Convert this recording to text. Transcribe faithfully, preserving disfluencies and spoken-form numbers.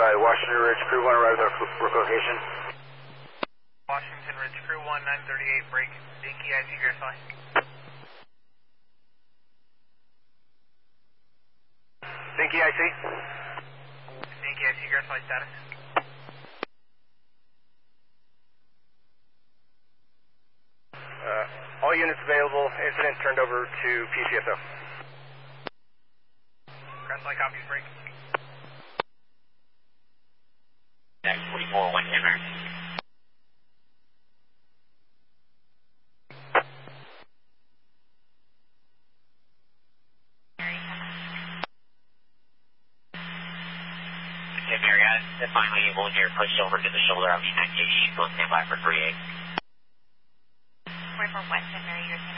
Alright, Washington Ridge, crew one, arrive at our work location. Washington Ridge, crew one, nine thirty-eight, break, dinky, I C egress line. Dinky, I C. Dinky, I C egress line status. Uh, all units available, incident turned over to P C S O. Egress line copies, break. forty-four, one Timber. Okay, Marriott, then finally able here, pushed over to the shoulder of the ninety-eight, go stand by for three eight. We're for West and Mary, you're